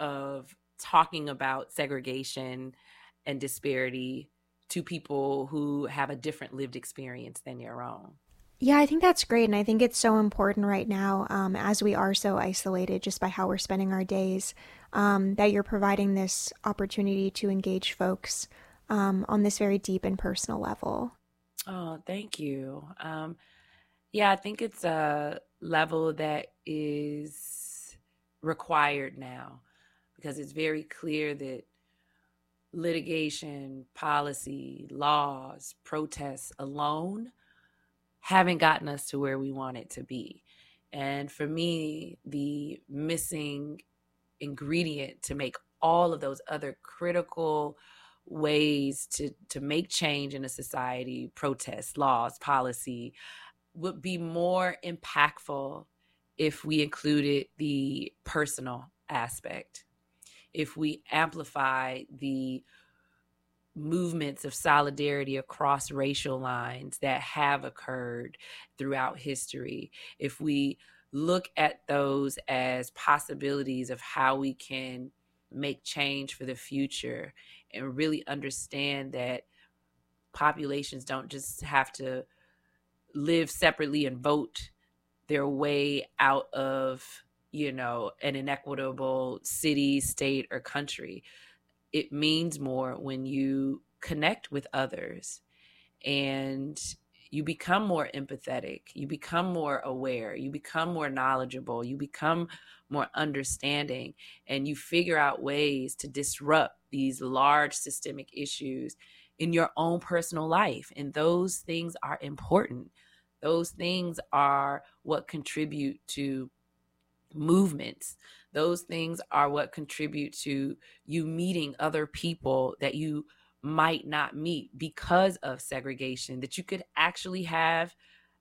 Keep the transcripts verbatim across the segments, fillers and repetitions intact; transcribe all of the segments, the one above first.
of talking about segregation and disparity to people who have a different lived experience than your own. Yeah, I think that's great. And I think it's so important right now, um, as we are so isolated just by how we're spending our days, um, that you're providing this opportunity to engage folks um, on this very deep and personal level. Oh, thank you. Um, yeah, I think it's a level that is required now because it's very clear that litigation, policy, laws, protests alone haven't gotten us to where we want it to be. And for me, the missing ingredient to make all of those other critical ways to, to make change in a society, protests, laws, policy, would be more impactful if we included the personal aspect, if we amplify the movements of solidarity across racial lines that have occurred throughout history, if we look at those as possibilities of how we can make change for the future and really understand that populations don't just have to live separately and vote their way out of, you know, an inequitable city, state, or country. It means more when you connect with others and you become more empathetic, you become more aware, you become more knowledgeable, you become more understanding, and you figure out ways to disrupt these large systemic issues in your own personal life. And those things are important. Those things are what contribute to movements. Those things are what contribute to you meeting other people that you might not meet because of segregation, that you could actually have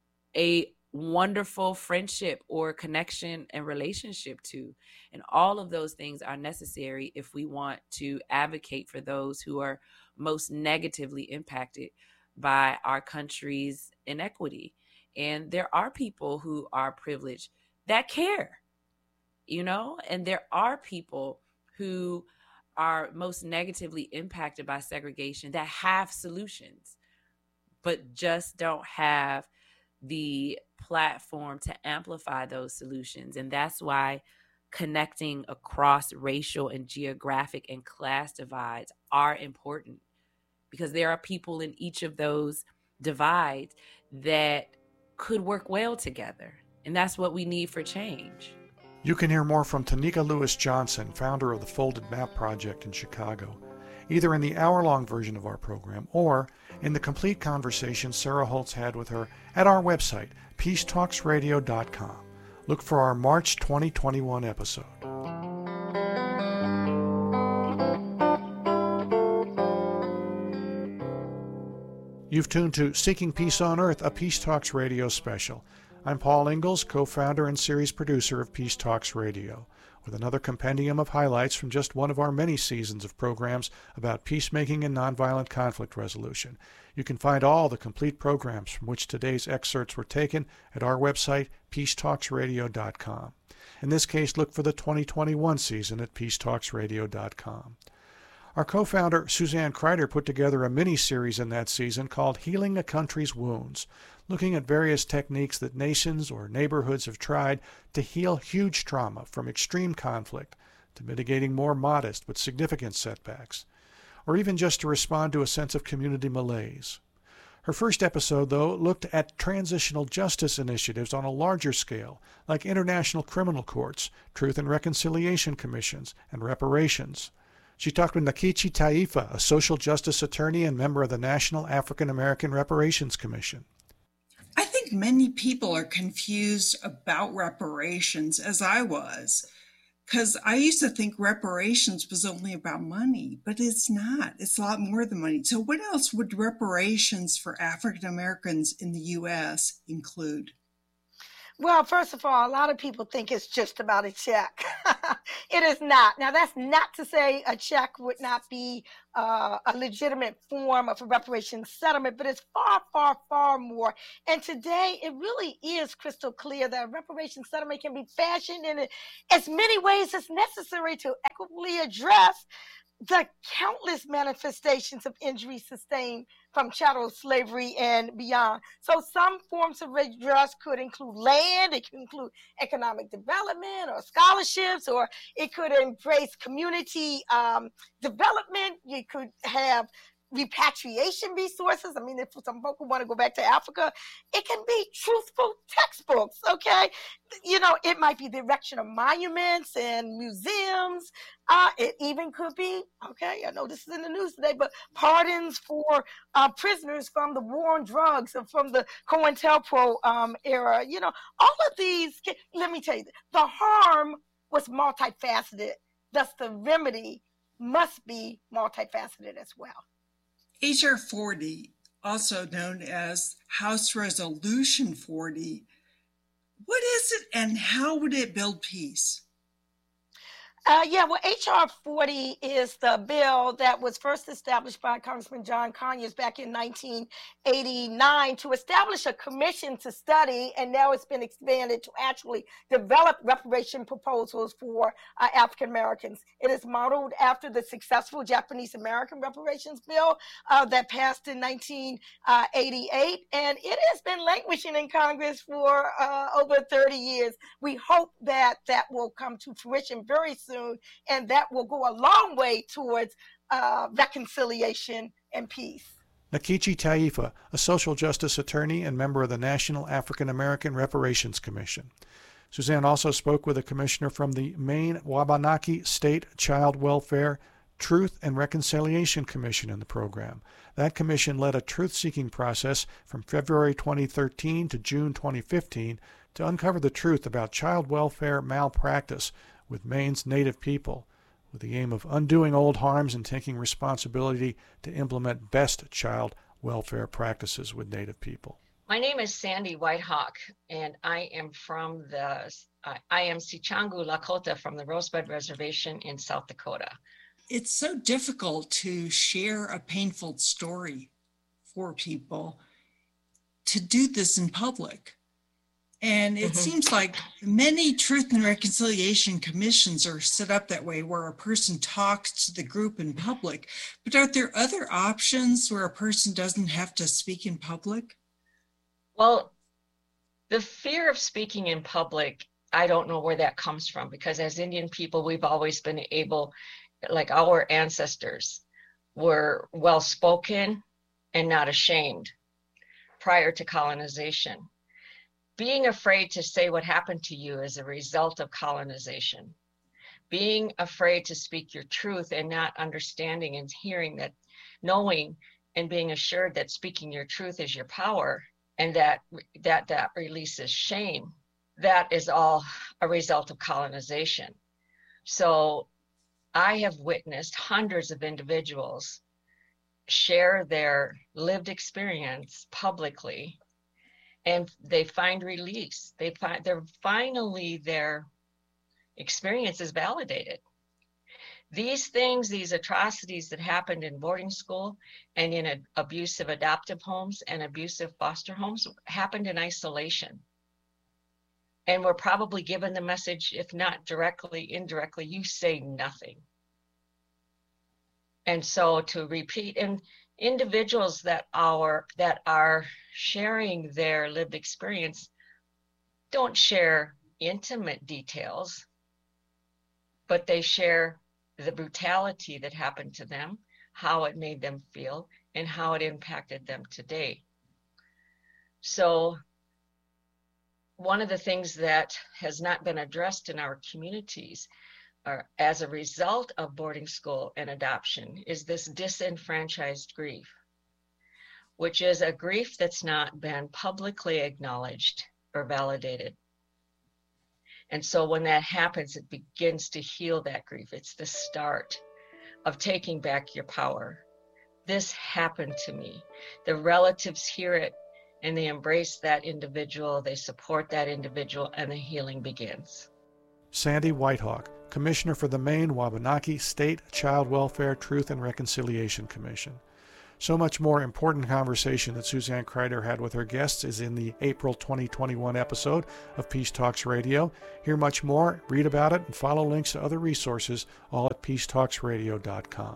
a wonderful friendship or connection and relationship to. And all of those things are necessary if we want to advocate for those who are most negatively impacted by our country's inequity. And there are people who are privileged that care, you know, and there are people who are most negatively impacted by segregation that have solutions, but just don't have the platform to amplify those solutions. And that's why connecting across racial and geographic and class divides are important, because there are people in each of those divides that could work well together. And that's what we need for change. You can hear more from Tanika Lewis Johnson, founder of the Folded Map Project in Chicago, either in the hour-long version of our program or in the complete conversation Sarah Holtz had with her at our website, peace talks radio dot com. Look for our March twenty twenty-one episode. You've tuned to Seeking Peace on Earth, a Peace Talks Radio special. I'm Paul Ingalls, co-founder and series producer of Peace Talks Radio, with another compendium of highlights from just one of our many seasons of programs about peacemaking and nonviolent conflict resolution. You can find all the complete programs from which today's excerpts were taken at our website, peace talks radio dot com. In this case, look for the twenty twenty-one season at peace talks radio dot com. Our co-founder, Suzanne Kreider, put together a mini-series in that season called Healing a Country's Wounds, looking at various techniques that nations or neighborhoods have tried to heal huge trauma from extreme conflict, to mitigating more modest but significant setbacks, or even just to respond to a sense of community malaise. Her first episode, though, looked at transitional justice initiatives on a larger scale, like international criminal courts, truth and reconciliation commissions, and reparations. She talked with Nkechi Taifa, a social justice attorney and member of the National African American Reparations Commission. I think many people are confused about reparations, as I was, because I used to think reparations was only about money, but it's not. It's a lot more than money. So what else would reparations for African Americans in the U S include? Well, first of all, a lot of people think it's just about a check. It is not. Now, that's not to say a check would not be uh, a legitimate form of a reparations settlement, but it's far, far, far more. And today, it really is crystal clear that a reparations settlement can be fashioned in as many ways as necessary to equitably address the countless manifestations of injury sustained from chattel slavery and beyond. So some forms of redress could include land, it could include economic development or scholarships, or it could embrace community um, development. You could have repatriation resources. I mean, if some people want to go back to Africa, it can be truthful textbooks, okay? You know, it might be the erection of monuments and museums. Uh, it even could be, okay, I know this is in the news today, but pardons for uh, prisoners from the war on drugs and from the COINTELPRO um, era. You know, all of these, let me tell you, the harm was multifaceted. Thus, the remedy must be multifaceted as well. H R forty, also known as House Resolution forty, what is it and how would it build peace? Uh, yeah, well, H R forty is the bill that was first established by Congressman John Conyers back in nineteen eighty-nine to establish a commission to study, and now it's been expanded to actually develop reparation proposals for uh, African Americans. It is modeled after the successful Japanese American reparations bill uh, that passed in nineteen eighty-eight, and it has been languishing in Congress for uh, over thirty years. We hope that that will come to fruition very soon. Soon, and that will go a long way towards uh, reconciliation and peace. Nkechi Taifa, a social justice attorney and member of the National African American Reparations Commission. Suzanne also spoke with a commissioner from the Maine Wabanaki State Child Welfare Truth and Reconciliation Commission in the program. That commission led a truth-seeking process from February twenty thirteen to June twenty fifteen to uncover the truth about child welfare malpractice with Maine's Native people, with the aim of undoing old harms and taking responsibility to implement best child welfare practices with Native people. My name is Sandy Whitehawk, and I am from the, uh, I am Sichangu Lakota from the Rosebud Reservation in South Dakota. It's so difficult to share a painful story for people, to do this in public. And it mm-hmm. seems like many truth and reconciliation commissions are set up that way, where a person talks to the group in public. But are there other options where a person doesn't have to speak in public? Well, the fear of speaking in public, I don't know where that comes from, because as Indian people, we've always been able, like our ancestors were well-spoken and not ashamed prior to colonization. Being afraid to say what happened to you as a result of colonization, being afraid to speak your truth and not understanding and hearing that, knowing and being assured that speaking your truth is your power, and that that that releases shame, that is all a result of colonization. So I have witnessed hundreds of individuals share their lived experience publicly, and they find release. They find they're finally their experience is validated. These things, these atrocities that happened in boarding school and in a, abusive adoptive homes and abusive foster homes happened in isolation. And we're probably given the message, if not directly, indirectly, you say nothing. And so to repeat, and individuals that are that are sharing their lived experience don't share intimate details, but they share the brutality that happened to them, how it made them feel, and how it impacted them today. So one of the things that has not been addressed in our communities are, as a result of boarding school and adoption, is this disenfranchised grief, which is a grief that's not been publicly acknowledged or validated. And so when that happens, it begins to heal that grief. It's the start of taking back your power. This happened to me. The relatives hear it and they embrace that individual, they support that individual, and the healing begins. Sandy Whitehawk, Commissioner for the Maine Wabanaki State Child Welfare Truth and Reconciliation Commission. So much more important conversation that Suzanne Kryder had with her guests is in the April twenty twenty-one episode of Peace Talks Radio. Hear much more, read about it, and follow links to other resources, all at peace talks radio dot com.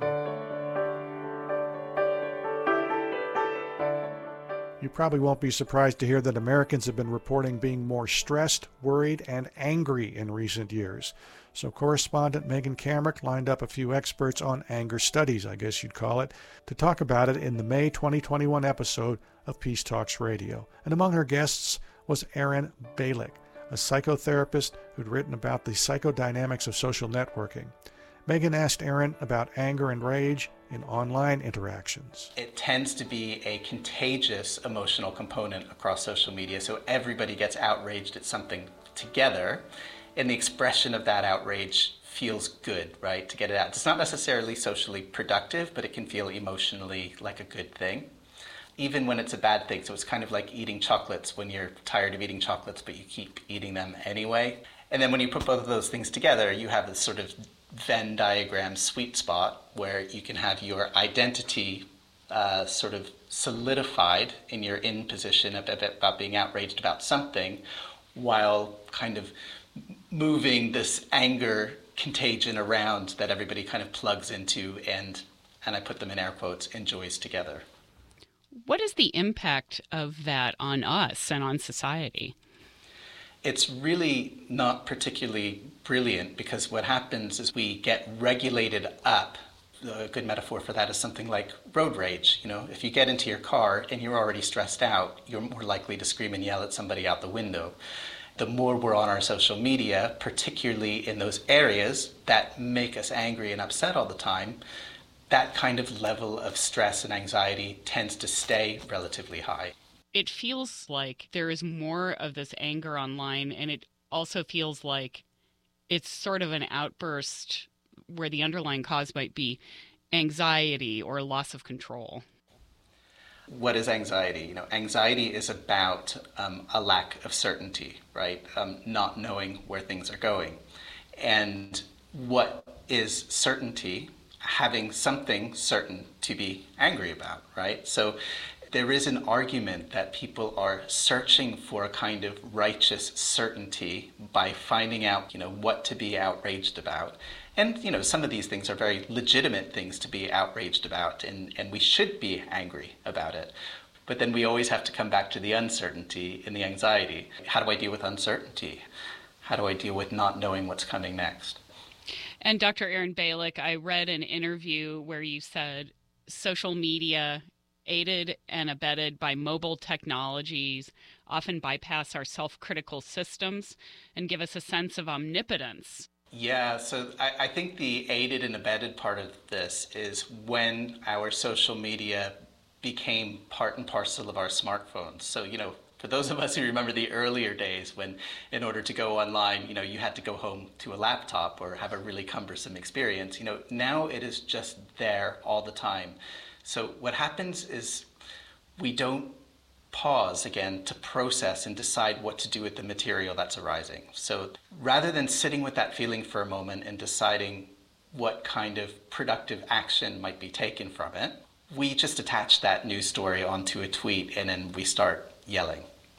You probably won't be surprised to hear that Americans have been reporting being more stressed, worried, and angry in recent years. So correspondent Megan Kamerick lined up a few experts on anger studies, I guess you'd call it, to talk about it in the May twenty twenty-one episode of Peace Talks Radio. And among her guests was Erin Balick, a psychotherapist who'd written about the psychodynamics of social networking. Megan asked Erin about anger and rage in online interactions. It tends to be a contagious emotional component across social media, so everybody gets outraged at something together, and the expression of that outrage feels good, right, to get it out. It's not necessarily socially productive, but it can feel emotionally like a good thing, even when it's a bad thing. So it's kind of like eating chocolates when you're tired of eating chocolates, but you keep eating them anyway. And then when you put both of those things together, you have this sort of Venn diagram sweet spot where you can have your identity uh, sort of solidified in your in position of, about being outraged about something, while kind of moving this anger contagion around that everybody kind of plugs into and, and I put them in air quotes, enjoys together. What is the impact of that on us and on society? It's really not particularly brilliant, because what happens is we get regulated up. A good metaphor for that is something like road rage. You know, if you get into your car and you're already stressed out, you're more likely to scream and yell at somebody out the window. The more we're on our social media, particularly in those areas that make us angry and upset all the time, that kind of level of stress and anxiety tends to stay relatively high. It feels like there is more of this anger online, and it also feels like it's sort of an outburst where the underlying cause might be anxiety or loss of control. What is anxiety? You know, anxiety is about um, a lack of certainty, right? Um, not knowing where things are going. And what is certainty? Having something certain to be angry about, right? So there is an argument that people are searching for a kind of righteous certainty by finding out, you know, what to be outraged about. And, you know, some of these things are very legitimate things to be outraged about, and, and we should be angry about it. But then we always have to come back to the uncertainty and the anxiety. How do I deal with uncertainty? How do I deal with not knowing what's coming next? And Doctor Erin Balick, I read an interview where you said social media, aided and abetted by mobile technologies, often bypass our self-critical systems and give us a sense of omnipotence. Yeah, so I, I think the aided and abetted part of this is when our social media became part and parcel of our smartphones. So, you know, for those of us who remember the earlier days when in order to go online, you know, you had to go home to a laptop or have a really cumbersome experience, you know, now it is just there all the time. So what happens is we don't pause again to process and decide what to do with the material that's arising. So rather than sitting with that feeling for a moment and deciding what kind of productive action might be taken from it, we just attach that news story onto a tweet and then we start yelling.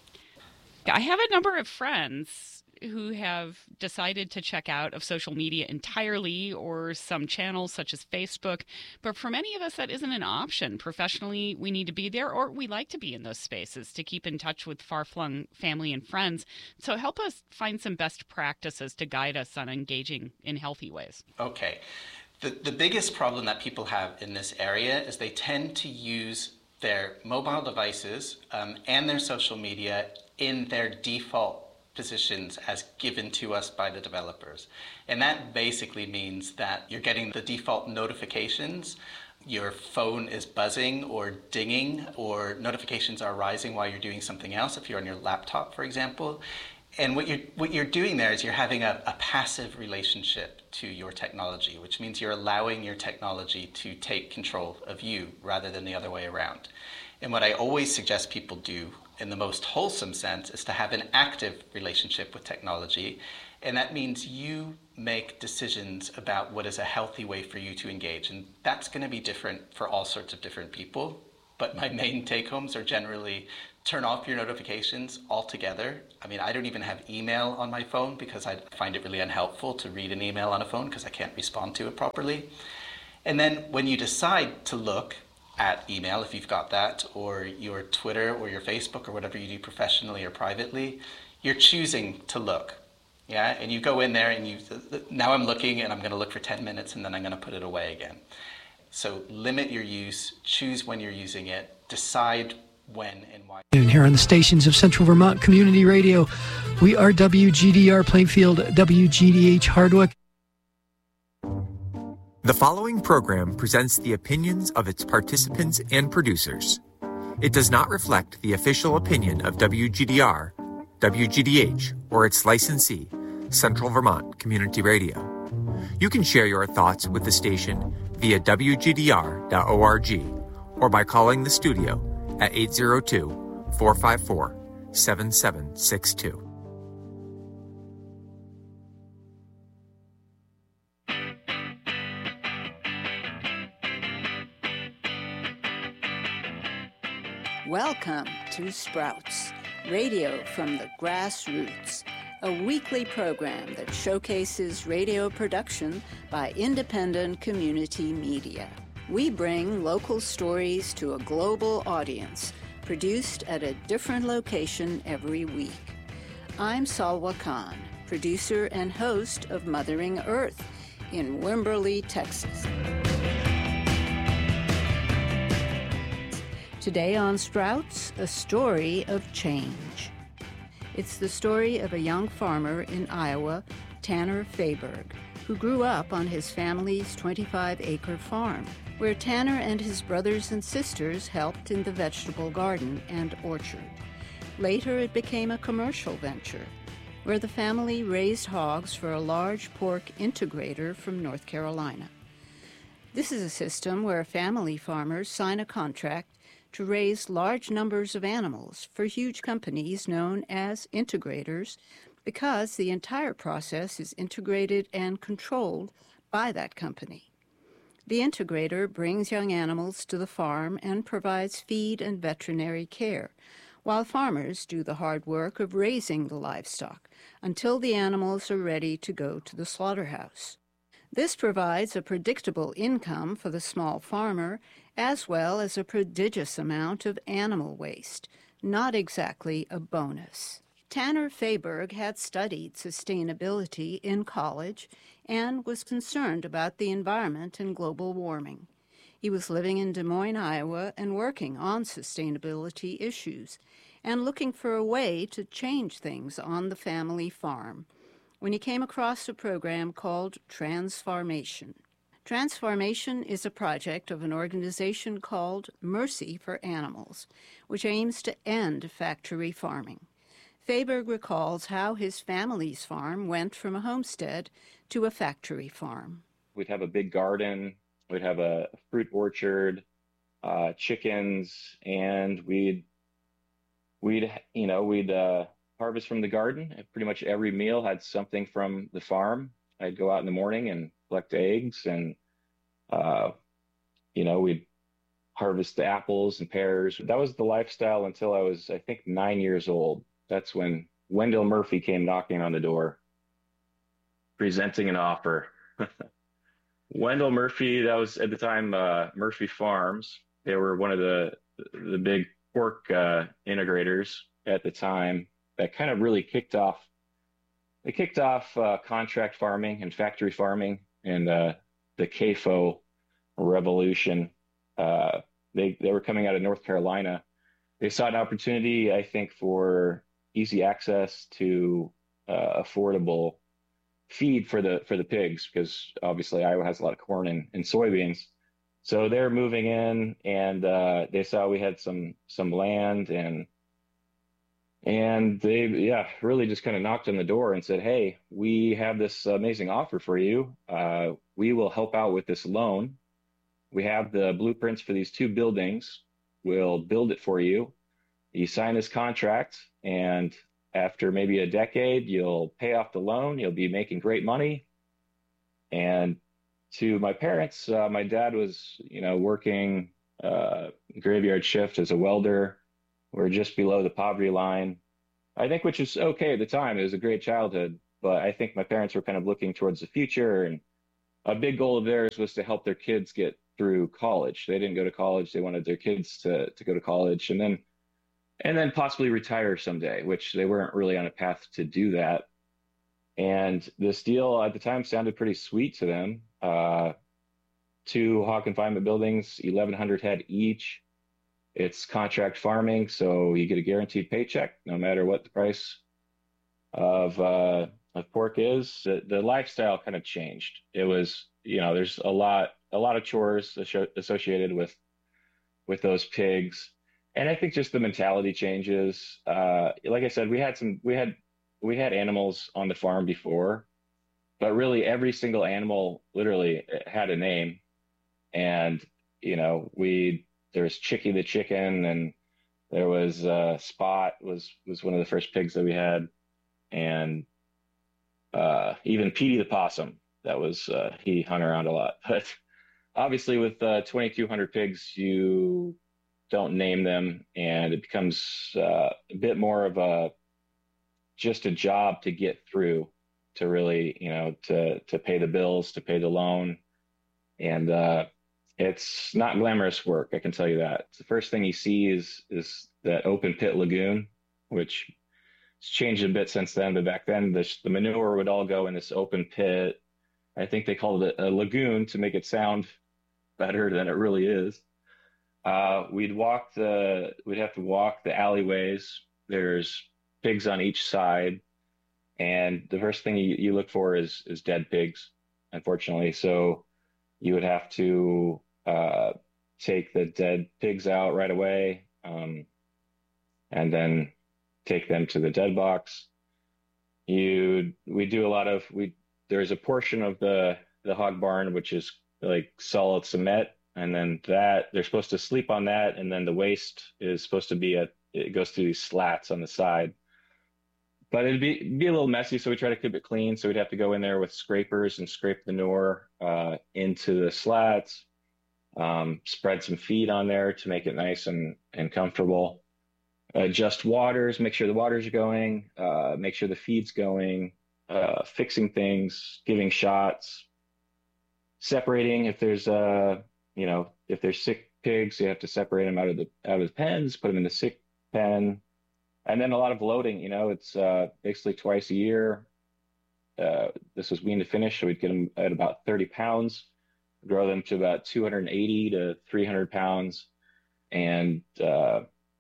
I have a number of friends who have decided to check out of social media entirely, or some channels such as Facebook. But for many of us, that isn't an option. Professionally, we need to be there, or we like to be in those spaces to keep in touch with far-flung family and friends. So help us find some best practices to guide us on engaging in healthy ways. Okay. The, the biggest problem that people have in this area is they tend to use their mobile devices um, and their social media in their default positions as given to us by the developers. And that basically means that you're getting the default notifications, your phone is buzzing or dinging, or notifications are arising while you're doing something else, if you're on your laptop, for example. And what you're, what you're doing there is you're having a, a passive relationship to your technology, which means you're allowing your technology to take control of you rather than the other way around. And what I always suggest people do in the most wholesome sense is to have an active relationship with technology. And that means you make decisions about what is a healthy way for you to engage. And that's going to be different for all sorts of different people. But my main take-homes are generally turn off your notifications altogether. I mean, I don't even have email on my phone because I find it really unhelpful to read an email on a phone because I can't respond to it properly. And then when you decide to look at email, if you've got that, or your Twitter or your Facebook or whatever you do professionally or privately, you're choosing to look. Yeah, and you go in there and you, now I'm looking and I'm going to look for ten minutes and then I'm going to put it away again. So limit your use, choose when you're using it, decide when and why. And here on the stations of Central Vermont Community Radio, we are W G D R Plainfield, W G D H Hardwick. The following program presents the opinions of its participants and producers. It does not reflect the official opinion of W G D R, W G D H, or its licensee, Central Vermont Community Radio. You can share your thoughts with the station via W G D R dot org or by calling the studio at eight zero two, four five four, seven seven six two. Welcome to Sprouts, radio from the grassroots, a weekly program that showcases radio production by independent community media. We bring local stories to a global audience, produced at a different location every week. I'm Salwa Khan, producer and host of Mothering Earth in Wimberley, Texas. Today on Sprouts, a story of change. It's the story of a young farmer in Iowa, Tanner Fayberg, who grew up on his family's twenty-five acre farm, where Tanner and his brothers and sisters helped in the vegetable garden and orchard. Later, it became a commercial venture, where the family raised hogs for a large pork integrator from North Carolina. This is a system where family farmers sign a contract to raise large numbers of animals for huge companies known as integrators, because the entire process is integrated and controlled by that company. The integrator brings young animals to the farm and provides feed and veterinary care, while farmers do the hard work of raising the livestock until the animals are ready to go to the slaughterhouse. This provides a predictable income for the small farmer, as well as a prodigious amount of animal waste, not exactly a bonus. Tanner Fayberg had studied sustainability in college and was concerned about the environment and global warming. He was living in Des Moines, Iowa, and working on sustainability issues and looking for a way to change things on the family farm when he came across a program called Transfarmation. Transfarmation is a project of an organization called Mercy for Animals, which aims to end factory farming. Fayberg recalls how his family's farm went from a homestead to a factory farm. We'd have a big garden, we'd have a fruit orchard, uh, chickens, and we'd, we'd, you know, we'd uh, harvest from the garden. Pretty much every meal had something from the farm. I'd go out in the morning and collect eggs, and, uh, you know, we'd harvest the apples and pears. That was the lifestyle until I was, I think, nine years old. That's when Wendell Murphy came knocking on the door, presenting an offer. Wendell Murphy, that was at the time uh, Murphy Farms. They were one of the the big pork uh, integrators at the time that kind of really kicked off. They kicked off uh, contract farming and factory farming and uh, the C A F O revolution. Uh, they they were coming out of North Carolina. They saw an opportunity, I think, for easy access to uh, affordable feed for the for the pigs, because obviously Iowa has a lot of corn and, and soybeans. So they're moving in, and uh, they saw we had some some land, and And they, yeah, really just kind of knocked on the door and said, hey, we have this amazing offer for you. Uh, we will help out with this loan. We have the blueprints for these two buildings. We'll build it for you. You sign this contract, and after maybe a decade, you'll pay off the loan. You'll be making great money. And to my parents, uh, my dad was, you know, working uh, graveyard shift as a welder. We're just below the poverty line, I think, which is okay at the time. It was a great childhood, but I think my parents were kind of looking towards the future, and a big goal of theirs was to help their kids get through college. They didn't go to college. They wanted their kids to, to go to college and then, and then possibly retire someday, which they weren't really on a path to do that. And this deal at the time sounded pretty sweet to them. Uh, two hog confinement buildings, eleven hundred head each. It's contract farming, so you get a guaranteed paycheck no matter what the price of uh, of pork is. The, the lifestyle kind of changed. It was, you know, there's a lot a lot of chores associated with with those pigs, and I think just the mentality changes. Uh, like I said, we had some we had we had animals on the farm before, but really every single animal literally had a name, and you know we. There was Chicky the chicken, and there was uh, Spot was was one of the first pigs that we had, and uh, even Petey the possum. That was uh, he hung around a lot. But obviously, with uh, twenty-two hundred pigs, you don't name them, and it becomes uh, a bit more of a just a job to get through, to really, you know, to to pay the bills, to pay the loan, and. Uh, It's not glamorous work, I can tell you that. The first thing you see is is that open pit lagoon, which has changed a bit since then. But back then, the, the manure would all go in this open pit. I think they called it a lagoon to make it sound better than it really is. Uh, we'd walk the, we'd have to walk the alleyways. There's pigs on each side, and the first thing you, you look for is is dead pigs, unfortunately. So you would have to uh, take the dead pigs out right away, um, and then take them to the dead box. You, we do a lot of, we, there's a portion of the, the hog barn, which is like solid cement. And then that they're supposed to sleep on that. And then the waste is supposed to be at, it goes through these slats on the side, but it'd be, be a little messy. So we try to keep it clean. So we'd have to go in there with scrapers and scrape the manure uh, into the slats, um, spread some feed on there to make it nice and, and comfortable. Adjust waters, make sure the waters are going, uh, make sure the feed's going, uh, fixing things, giving shots, separating if there's, uh, you know, if there's sick pigs, you have to separate them out of the out of the pens, put them in the sick pen. And then a lot of loading, you know, it's uh, basically twice a year. Uh, this was wean to finish, so we'd get them at about thirty pounds, grow them to about two hundred eighty to three hundred pounds. And uh,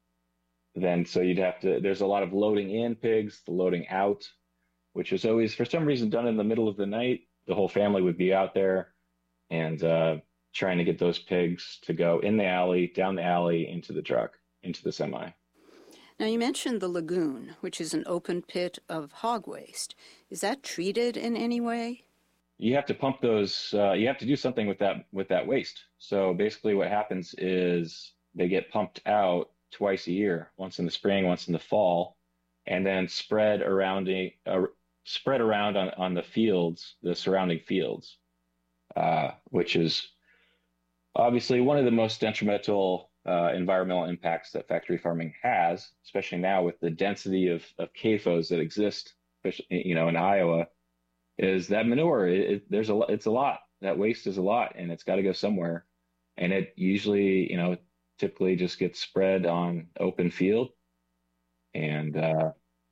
then so you'd have to, there's a lot of loading in pigs, the loading out, which was always, for some reason, done in the middle of the night. The whole family would be out there and uh, trying to get those pigs to go in the alley, down the alley, into the truck, into the semi. Now, you mentioned the lagoon, which is an open pit of hog waste. Is that treated in any way? You have to pump those, uh, you have to do something with that with that waste. So basically what happens is they get pumped out twice a year, once in the spring, once in the fall, and then spread around, a, uh, spread around on, on the fields, the surrounding fields, uh, which is obviously one of the most detrimental Uh, environmental impacts that factory farming has, especially now with the density of, of C A F Os that exist, you know, in Iowa, is that manure. It, it, there's a, it's a lot. That waste is a lot, and it's got to go somewhere. And it usually, you know, typically just gets spread on open field. And uh,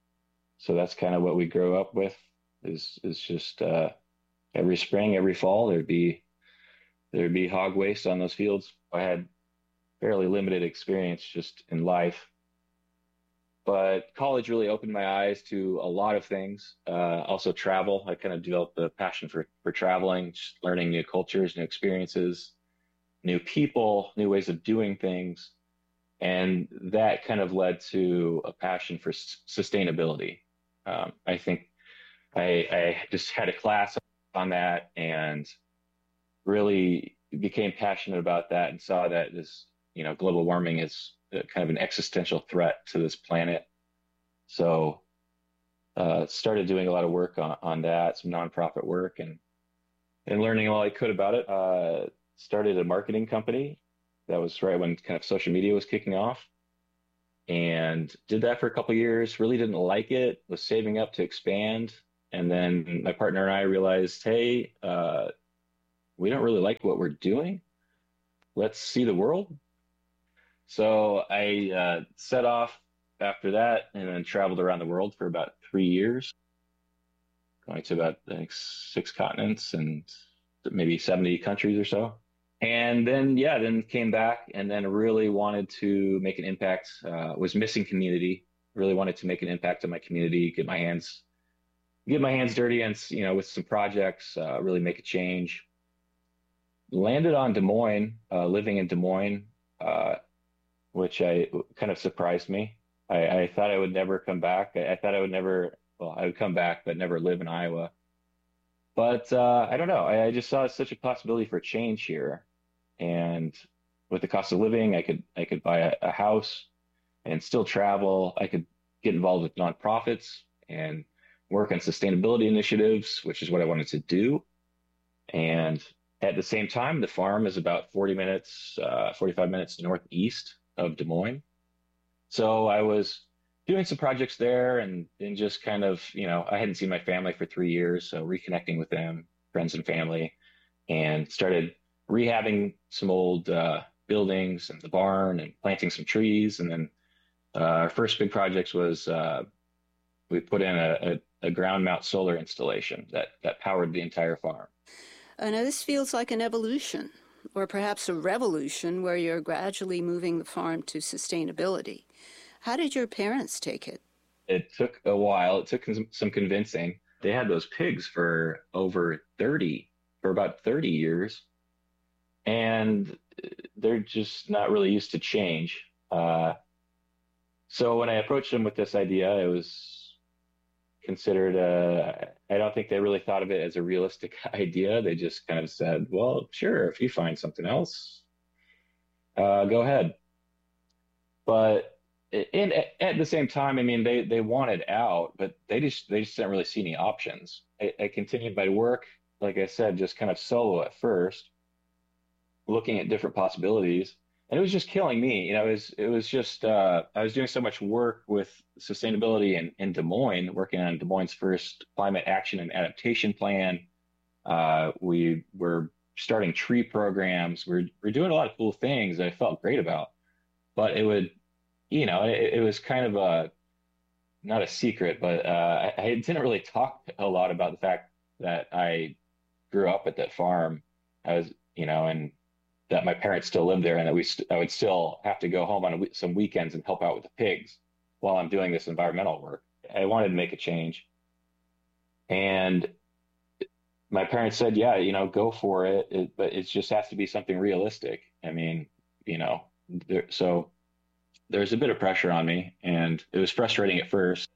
so that's kind of what we grow up with. Is is just uh, every spring, every fall, there'd be there'd be hog waste on those fields. I had fairly limited experience just in life, but college really opened my eyes to a lot of things. Uh, also travel. I kind of developed a passion for, for traveling, just learning new cultures, new experiences, new people, new ways of doing things. And that kind of led to a passion for s- sustainability. Um, I think I, I just had a class on that and really became passionate about that and saw that this, you know, global warming is kind of an existential threat to this planet. So uh, started doing a lot of work on, on that, some nonprofit work, and and learning all I could about it. Uh, started a marketing company. That was right when kind of social media was kicking off, and did that for a couple of years. Really didn't like it. Was saving up to expand, and then my partner and I realized, hey, uh, we don't really like what we're doing. Let's see the world. So I uh, set off after that, and then traveled around the world for about three years, going to about I think six continents and maybe seventy countries or so. And then, yeah, then came back and then really wanted to make an impact, uh, was missing community, really wanted to make an impact on my community, get my hands, get my hands dirty and, you know, with some projects, uh, really make a change. Landed on Des Moines, uh, living in Des Moines, uh, which I kind of surprised me. I, I thought I would never come back. I, I thought I would never, well, I would come back, but never live in Iowa. But uh, I don't know. I, I just saw such a possibility for change here, and with the cost of living, I could I could buy a, a house and still travel. I could get involved with nonprofits and work on sustainability initiatives, which is what I wanted to do. And at the same time, the farm is about forty minutes, uh, forty-five minutes northeast of Des Moines. So I was doing some projects there and, and just kind of, you know, I hadn't seen my family for three years. So reconnecting with them, friends and family, and started rehabbing some old uh, buildings and the barn and planting some trees. And then uh, our first big project was uh, we put in a, a, a ground mount solar installation that, that powered the entire farm. Uh, now, this feels like an evolution, or perhaps a revolution, where you're gradually moving the farm to sustainability. How did your parents take it? It took a while. It took some convincing. They had those pigs for over thirty, for about thirty years, and they're just not really used to change. Uh, so when I approached them with this idea, it was considered, uh, I don't think they really thought of it as a realistic idea. They just kind of said, well, sure, if you find something else, uh, go ahead. But in, at the same time, I mean, they, they wanted out, but they just they just didn't really see any options. I, I continued my work, like I said, just kind of solo at first, looking at different possibilities. And it was just killing me. You know, it was, it was just, uh, I was doing so much work with sustainability in, in Des Moines, working on Des Moines' first climate action and adaptation plan. Uh, we were starting tree programs. We're, we're doing a lot of cool things that I felt great about. But it would, you know, it, it was kind of a, not a secret, but uh, I, I didn't really talk a lot about the fact that I grew up at that farm. I was, you know, and that my parents still lived there, and that we st- I would still have to go home on a w- some weekends and help out with the pigs while I'm doing this environmental work. I wanted to make a change. And my parents said, yeah, you know, go for it, it but it just has to be something realistic. I mean, you know, there, so there's a bit of pressure on me, and it was frustrating at first.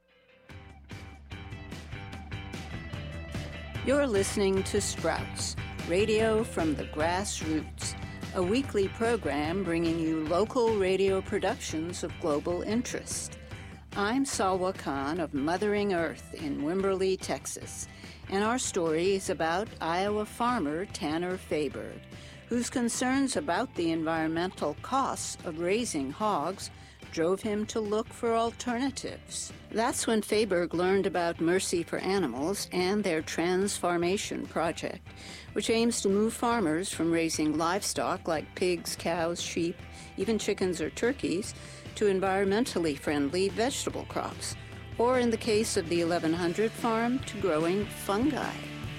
You're listening to Sprouts, radio from the grassroots, a weekly program bringing you local radio productions of global interest. I'm Salwa Khan of Mothering Earth in Wimberley, Texas, and our story is about Iowa farmer Tanner Fayberg, whose concerns about the environmental costs of raising hogs drove him to look for alternatives. That's when Fayberg learned about Mercy for Animals and their Transformation Project, which aims to move farmers from raising livestock like pigs, cows, sheep, even chickens or turkeys, to environmentally friendly vegetable crops, or in the case of the eleven hundred farm, to growing fungi.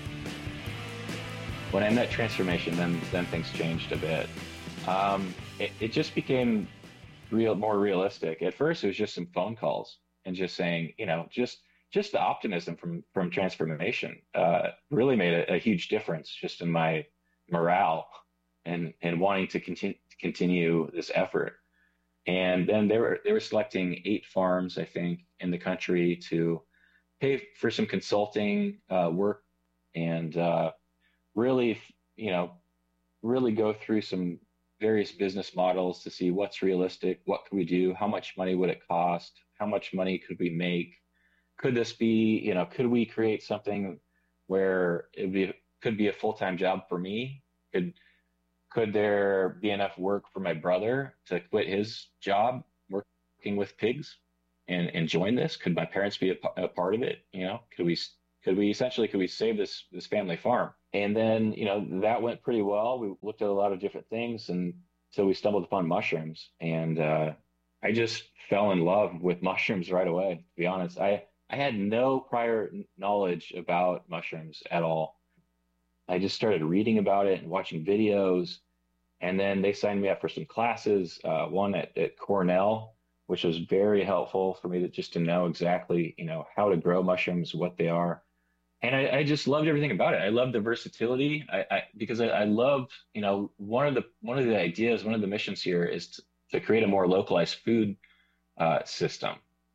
When I met Transformation, then then things changed a bit. Um, it, it just became real, more realistic. At first, it was just some phone calls and just saying, you know, just just the optimism from from Transformation uh, really made a, a huge difference just in my morale and and wanting to continue continue this effort. And then they were they were selecting eight farms, I think, in the country to pay for some consulting uh, work and uh, really, you know, really go through some various business models to see what's realistic, what could we do, how much money would it cost, how much money could we make, could this be, you know, could we create something where it be could be a full-time job for me? Could could there be enough work for my brother to quit his job working with pigs and, and join this? Could my parents be a, a part of it? You know, could we could we essentially could we save this this family farm? And then, you know, that went pretty well. We looked at a lot of different things, and so we stumbled upon mushrooms, and uh, I just fell in love with mushrooms right away. To be honest, I I had no prior knowledge about mushrooms at all. I just started reading about it and watching videos. And then they signed me up for some classes, uh, one at, at Cornell, which was very helpful for me to just to know exactly, you know, how to grow mushrooms, what they are. And I, I just loved everything about it. I loved the versatility I, I, because I, I love, you know, one of the one of the ideas, one of the missions here is to, to create a more localized food uh, system.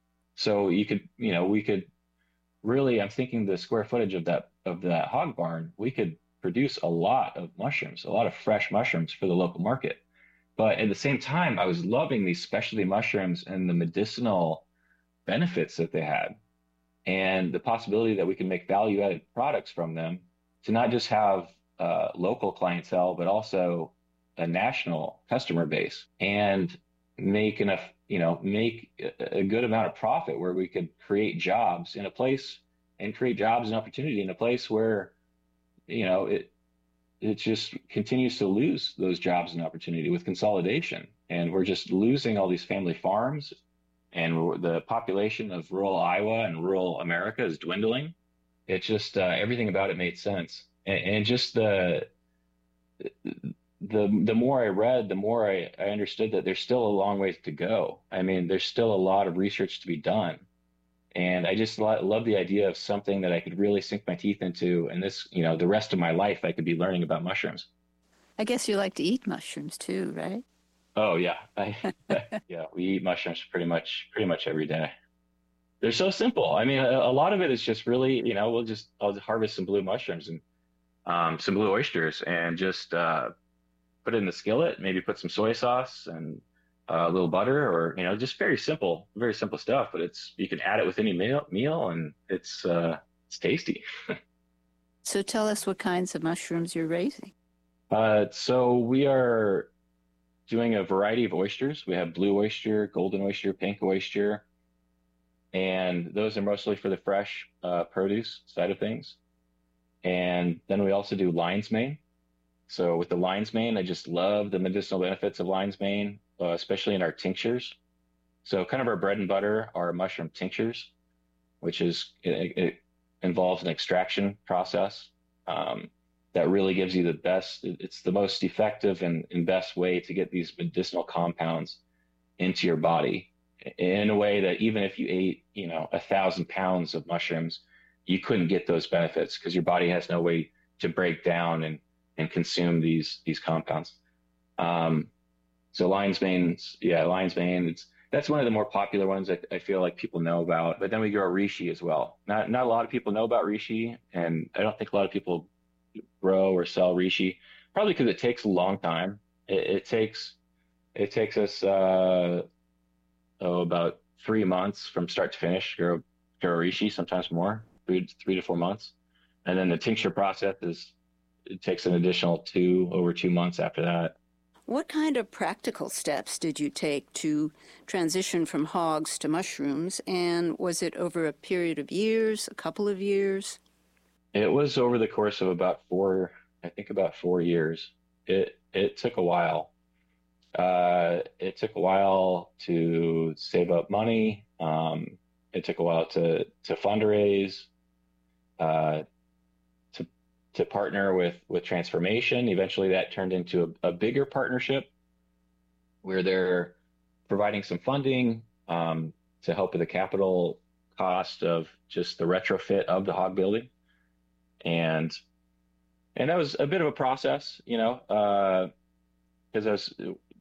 So you could, you know, we could really, I'm thinking the square footage of that of that hog barn, we could produce a lot of mushrooms, a lot of fresh mushrooms for the local market. But at the same time, I was loving these specialty mushrooms and the medicinal benefits that they had, and the possibility that we can make value-added products from them to not just have uh, local clientele, but also a national customer base, and make enough, you know, make a good amount of profit where we could create jobs in a place and create jobs and opportunity in a place where, you know, it it just continues to lose those jobs and opportunity with consolidation. And we're just losing all these family farms, and the population of rural Iowa and rural America is dwindling. It just, uh, everything about it made sense. And, and just the, the, the more I read, the more I, I understood that there's still a long ways to go. I mean, there's still a lot of research to be done. And I just lo- love the idea of something that I could really sink my teeth into. And this, you know, the rest of my life, I could be learning about mushrooms. I guess you like to eat mushrooms too, right? Oh yeah. I, yeah. We eat mushrooms pretty much, pretty much every day. They're so simple. I mean, a, a lot of it is just really, you know, we'll just, I'll harvest some blue mushrooms and um, some blue oysters and just uh, put it in the skillet, maybe put some soy sauce and Uh, a little butter, or, you know, just very simple, very simple stuff, but it's, you can add it with any meal, meal and it's, uh, it's tasty. So tell us what kinds of mushrooms you're raising. Uh, so we are doing a variety of oysters. We have blue oyster, golden oyster, pink oyster, and those are mostly for the fresh uh, produce side of things. And then we also do lion's mane. So with the lion's mane, I just love the medicinal benefits of lion's mane. Uh, especially in our tinctures. So kind of our bread and butter are mushroom tinctures, which is, it, it involves an extraction process um, that really gives you the best, it's the most effective and, and best way to get these medicinal compounds into your body in a way that even if you ate, you know, a thousand pounds of mushrooms, you couldn't get those benefits because your body has no way to break down and, and consume these, these compounds. Um, So lion's mane, yeah, lion's mane. It's that's one of the more popular ones that I feel like people know about. But then we grow reishi as well. Not not a lot of people know about reishi, and I don't think a lot of people grow or sell reishi. Probably because it takes a long time. It, it takes it takes us uh, oh about three months from start to finish. Grow grow reishi, sometimes more, three three to four months, and then the tincture process is it takes an additional two over two months after that. What kind of practical steps did you take to transition from hogs to mushrooms? And was it over a period of years, a couple of years? It was over the course of about four, I think about four years. It it took a while. Uh, it took a while to save up money. Um, it took a while to to fundraise, uh, to to partner with with Transformation. Eventually, that turned into a, a bigger partnership where they're providing some funding um, to help with the capital cost of just the retrofit of the hog building, and and that was a bit of a process, you know, because uh, I was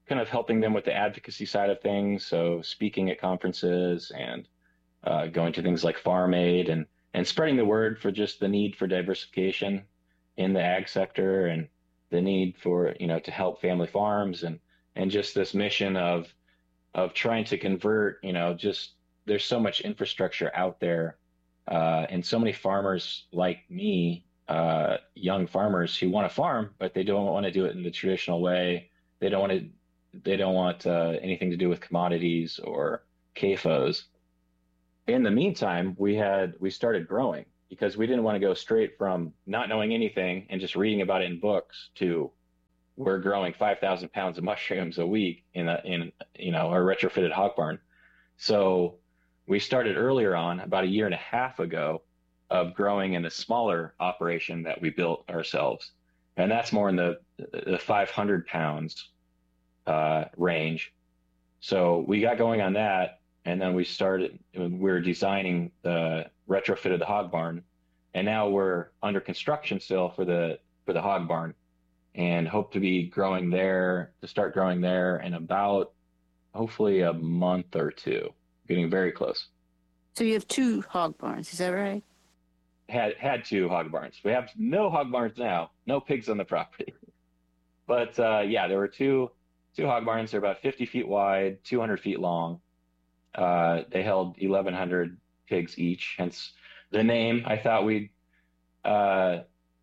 kind of helping them with the advocacy side of things. So speaking at conferences and uh, going to things like Farm Aid and, and spreading the word for just the need for diversification in the ag sector and the need for, you know, to help family farms and, and just this mission of, of trying to convert, you know, just there's so much infrastructure out there uh, and so many farmers like me, uh, young farmers who want to farm, but they don't want to do it in the traditional way. They don't want to, they don't want uh, anything to do with commodities or C A F Os. In the meantime, we had, we started growing because we didn't want to go straight from not knowing anything and just reading about it in books to we're growing five thousand pounds of mushrooms a week in a, in, you know, our retrofitted hog barn. So we started earlier on, about a year and a half ago, of growing in a smaller operation that we built ourselves. And that's more in the, the five hundred pounds uh, range. So we got going on that. And then we started, we were designing the retrofit of the hog barn. And now we're under construction still for the, for the hog barn and hope to be growing there, to start growing there in about hopefully a month or two, getting very close. So you have two hog barns, is that right? Had had two hog barns. We have no hog barns now, no pigs on the property. But uh, yeah, there were two two hog barns. They're about fifty feet wide, two hundred feet long. Uh, they held eleven hundred pigs each, hence the name. I thought we'd uh,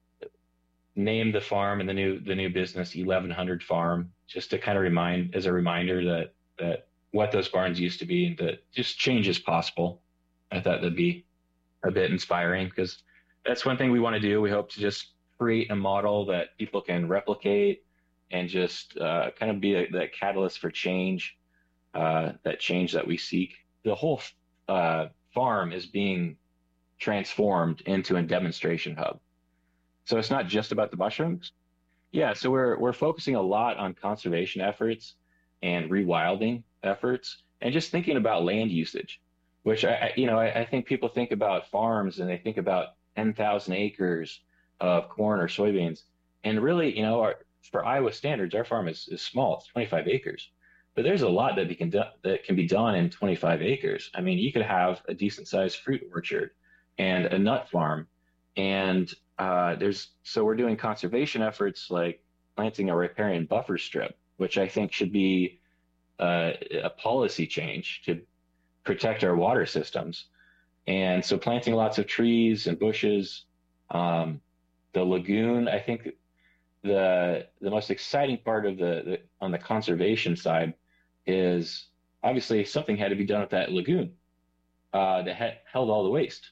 name the farm and the new the new business eleven hundred Farm, just to kind of remind, as a reminder that that what those barns used to be, and that just change is possible. I thought that'd be a bit inspiring because that's one thing we want to do. We hope to just create a model that people can replicate and just uh, kind of be a, that catalyst for change, uh, that change that we seek. The whole uh, farm is being transformed into a demonstration hub. So it's not just about the mushrooms. Yeah, so we're we're focusing a lot on conservation efforts and rewilding efforts and just thinking about land usage, which I, you know, I, I think people think about farms and they think about ten thousand acres of corn or soybeans. And really, you know, our, for Iowa standards, our farm is, is small, it's twenty-five acres. But there's a lot that, be can do, that can be done in twenty-five acres. I mean, you could have a decent sized fruit orchard and a nut farm. And uh, there's, so we're doing conservation efforts like planting a riparian buffer strip, which I think should be uh, a policy change to protect our water systems. And so planting lots of trees and bushes, um, the lagoon, I think the the most exciting part of the, the on the conservation side is obviously something had to be done with that lagoon uh, that had held all the waste.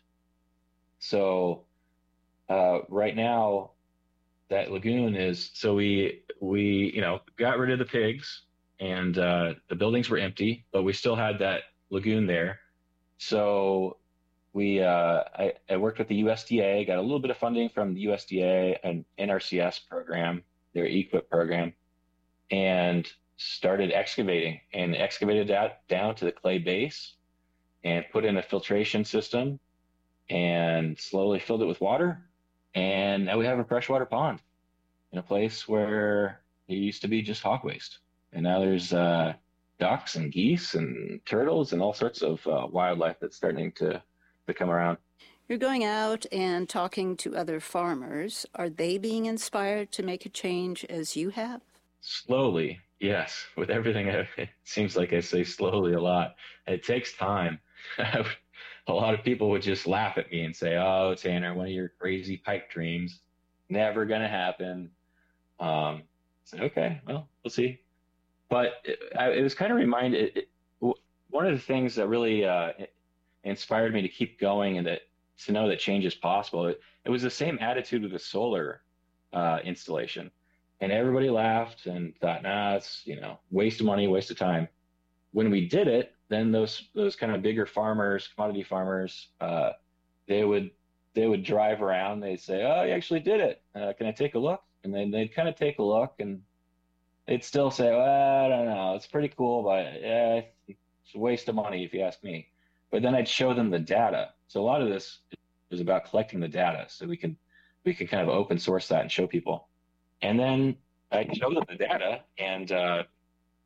So uh, right now, that lagoon is, so we, we, you know, got rid of the pigs and uh, the buildings were empty, but we still had that lagoon there. So we, uh, I, I worked with the U S D A, got a little bit of funding from the U S D A and N R C S program, their E Q I P program, and started excavating and excavated that down to the clay base and put in a filtration system and slowly filled it with water. And now we have a freshwater pond in a place where it used to be just hog waste. And now there's uh, ducks and geese and turtles and all sorts of uh, wildlife that's starting to, to come around. You're going out and talking to other farmers. Are they being inspired to make a change as you have? Slowly, yes. With everything, it seems like I say slowly a lot. It takes time. A lot of people would just laugh at me and say, "Oh, Tanner, one of your crazy pipe dreams, never going to happen." Um, I said, okay, well, we'll see. But it, I, it was kind of reminded, it, it, one of the things that really uh, inspired me to keep going and that to know that change is possible, it, it was the same attitude with the solar uh, installation. And everybody laughed and thought, nah, it's, you know, waste of money, waste of time. When we did it, then those those kind of bigger farmers, commodity farmers, uh, they would they would drive around. They'd say, "Oh, you actually did it. Uh, can I take a look?" And then they'd kind of take a look, and they'd still say, "Well, I don't know. It's pretty cool, but yeah, it's a waste of money if you ask me." But then I'd show them the data. So a lot of this is about collecting the data, so we can we can kind of open source that and show people. And then I'd show them the data, and uh,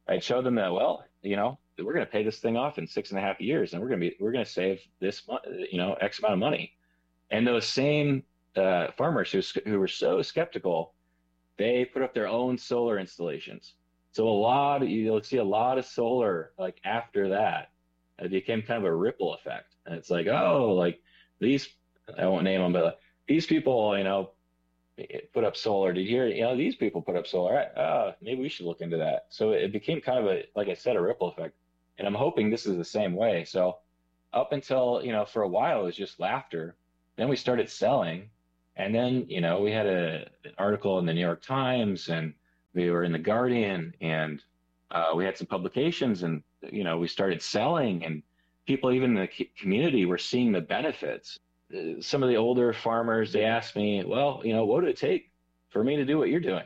I'd show them that, well, you know, we're going to pay this thing off in six and a half years, and we're going to be, we're going to save this, you know, X amount of money. And those same uh, farmers who, who were so skeptical, they put up their own solar installations. So a lot of, you'll see a lot of solar like after that. It became kind of a ripple effect. And it's like, oh, like these, I won't name them, but like, these people, you know, put up solar. Did you hear, you know, these people put up solar. Right? Oh, maybe we should look into that. So it became kind of a, like I said, a ripple effect. And I'm hoping this is the same way. So up until, you know, for a while, it was just laughter. Then we started selling. And then, you know, we had a, an article in the New York Times, and we were in the Guardian, and uh, we had some publications, and, you know, we started selling, and people even in the community were seeing the benefits. Uh, some of the older farmers, they asked me, well, you know, what would it take for me to do what you're doing?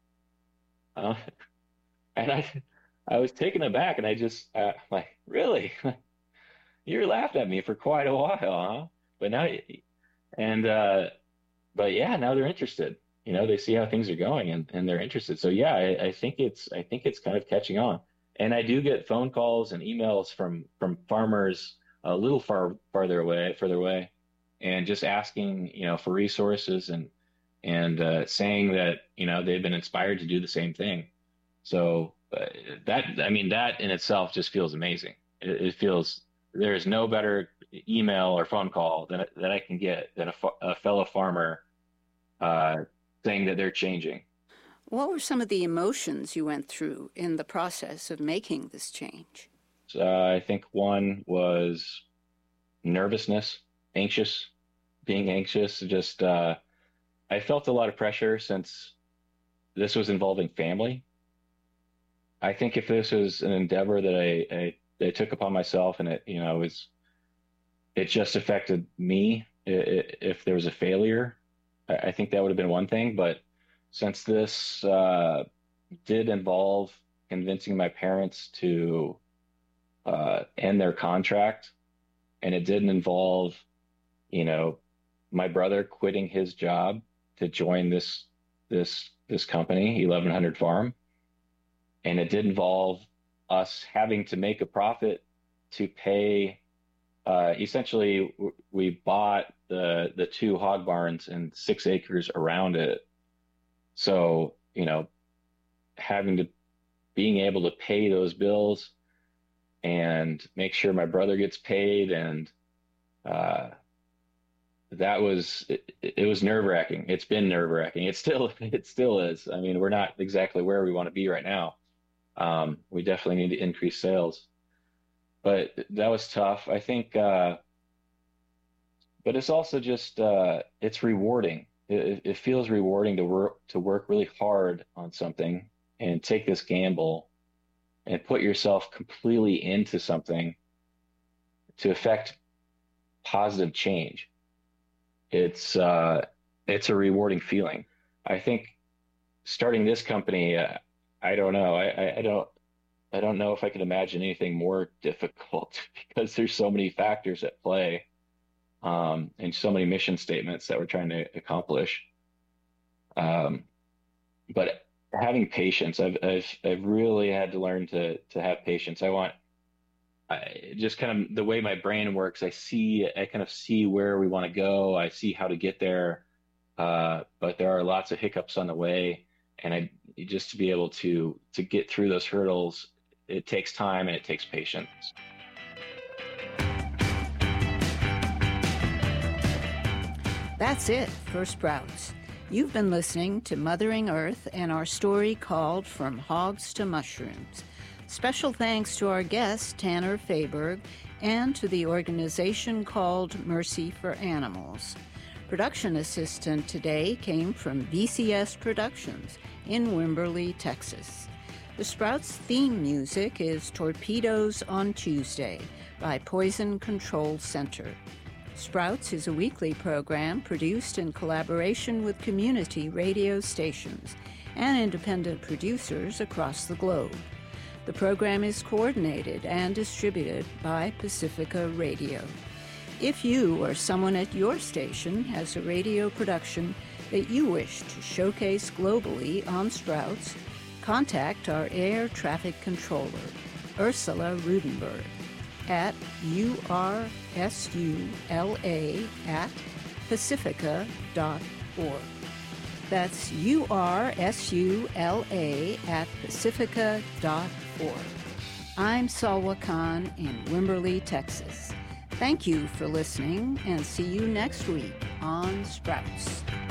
Uh, and I, I was taken aback, and I just uh, like, really? You laughed at me for quite a while, huh? But now, and, uh, but yeah, now they're interested. You know, they see how things are going, and, and they're interested. So yeah, I, I think it's, I think it's kind of catching on. And I do get phone calls and emails from, from farmers a little far, farther away, further away, and just asking, you know, for resources, and, and, uh, saying that, you know, they've been inspired to do the same thing. So uh, that, I mean, that in itself just feels amazing. It, it feels, there's no better email or phone call that, that I can get than a, a fellow farmer, uh, saying that they're changing. What were some of the emotions you went through in the process of making this change? Uh, I think one was nervousness, anxious, being anxious. Just, uh, I felt a lot of pressure since this was involving family. I think if this was an endeavor that I, I, I took upon myself, and it, you know, was, it just affected me, it, if there was a failure, I think that would have been one thing. But since this uh, did involve convincing my parents to uh, end their contract, and it didn't involve, you know, my brother quitting his job to join this this this company, eleven hundred Farm, and it did involve us having to make a profit to pay. Uh, essentially, w- we bought the the two hog barns and six acres around it. So, you know, having to, being able to pay those bills and make sure my brother gets paid, and uh, that was, it, it was nerve wracking. It's been nerve wracking. It still, it still is. I mean, we're not exactly where we want to be right now. Um, we definitely need to increase sales. But that was tough. I think, uh, but it's also just, uh, it's rewarding. It, it feels rewarding to work, to work really hard on something and take this gamble and put yourself completely into something to affect positive change. It's, uh, it's a rewarding feeling. I think starting this company, uh, I don't know. I, I, I don't, I don't know if I could imagine anything more difficult, because there's so many factors at play, um, and so many mission statements that we're trying to accomplish. Um, but having patience, I've, I've, I've really had to learn to, to have patience. I want, I just kind of the way my brain works. I see, I kind of see where we want to go. I see how to get there. Uh, but there are lots of hiccups on the way, and I just to be able to, to get through those hurdles, it takes time and it takes patience. That's it for Sprouts. You've been listening to Mothering Earth and our story called From Hogs to Mushrooms. Special thanks to our guest, Tanner Fayberg, and to the organization called Mercy for Animals. Production assistant today came from V C S Productions in Wimberley, Texas. The Sprouts theme music is Torpedoes on Tuesday by Poison Control Center. Sprouts is a weekly program produced in collaboration with community radio stations and independent producers across the globe. The program is coordinated and distributed by Pacifica Radio. If you or someone at your station has a radio production that you wish to showcase globally on Sprouts, Contact our air traffic controller, Ursula Rudenberg, at ursula at pacifica dot org. That's ursula at pacifica dot org. I'm Salwa Khan in Wimberley, Texas. Thank you for listening, and see you next week on Sprouts.